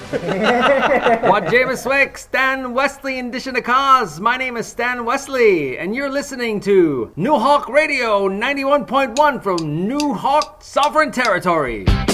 What James Swick, Stan Wesley edition of cause. My name is Stan Wesley, and you're listening to New Hawk Radio 91.1 from New Hawk Sovereign Territory.